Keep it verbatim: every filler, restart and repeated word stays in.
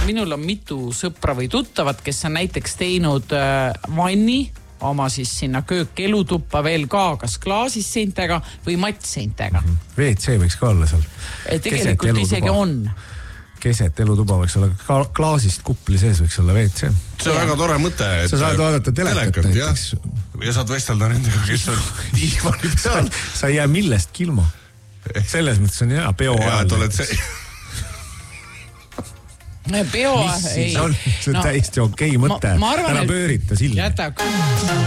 minul on mitu sõpra või tuttavat, kes on näiteks teinud vanni oma siis sinna köökelutuppa veel ka kas klaasis seintega või mattseintega. V C võiks ka olla seal. Tegelikult isegi on. Keset elutuba võiks olla klaasist kupli sees võiks olla V C. See on väga tore mõte. Sa saad vaadata telekat näiteks. Ja saad vestelda nendega, kes on diivani peal. Sa ei jää millestki ilma. Selles mõttes on hea peo ajal. Ja, et oled see... Peo... Mis siis on? See on täiesti okei mõte. Ära pöörita silmi. Jäta...